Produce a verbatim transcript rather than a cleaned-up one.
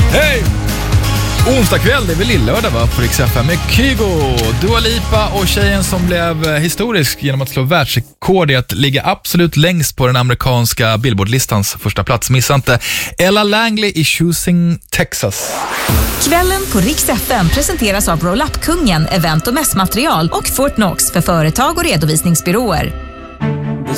Hej! Onsdag kväll, det är väl lillördag va, på Rix F M med Kygo, Dua Lipa och tjejen som blev historisk genom att slå världsrekord i att ligga absolut längst på den amerikanska Billboard-listans första plats. Missa inte Ella Langley i Choosing Texas. Kvällen på Rix F M presenteras av Roll Up-kungen, event- och mässmaterial och Fortnox för företag och redovisningsbyråer.